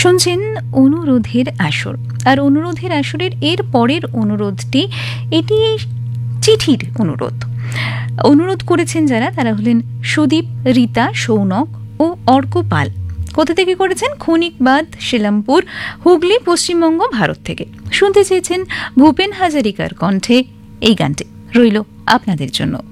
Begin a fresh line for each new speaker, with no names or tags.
শুনছেন অনুরোধের আসর। আর অনুরোধের আসরের এর পরের অনুরোধটি, এটি চিঠির অনুরোধ করেছেন যারা, তারা হলেন সুদীপ, রীতা, সৌনক ও অর্ক পাল। কোথা থেকে করেছেন? ক্ষণিকবাদ, শিলামপুর, হুগলি, পশ্চিমবঙ্গ, ভারত থেকে। শুনতে চেয়েছেন ভূপেন হাজারিকার কণ্ঠে এই গানটি। রইল আপনাদের জন্য।